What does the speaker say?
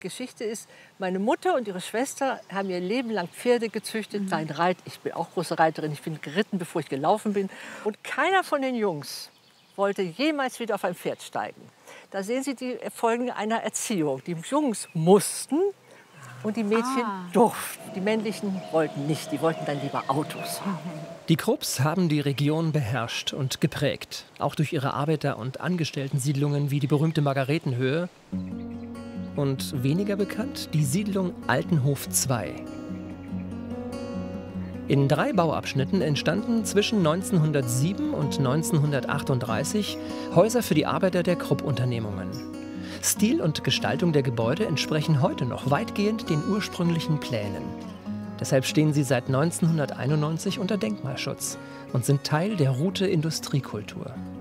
Geschichte ist, meine Mutter und ihre Schwester haben ihr Leben lang Pferde gezüchtet. Ich bin auch große Reiterin, ich bin geritten, bevor ich gelaufen bin. Und keiner von den Jungs wollte jemals wieder auf ein Pferd steigen. Da sehen Sie die Folgen einer Erziehung. Die Jungs mussten und die Mädchen durften. Die männlichen wollten nicht, die wollten dann lieber Autos. Die Krupps haben die Region beherrscht und geprägt. Auch durch ihre Arbeiter- und Angestellten-Siedlungen wie die berühmte Margaretenhöhe. Und weniger bekannt die Siedlung Altenhof 2. In 3 Bauabschnitten entstanden zwischen 1907 und 1938 Häuser für die Arbeiter der Krupp-Unternehmungen. Stil und Gestaltung der Gebäude entsprechen heute noch weitgehend den ursprünglichen Plänen. Deshalb stehen sie seit 1991 unter Denkmalschutz und sind Teil der Route Industriekultur.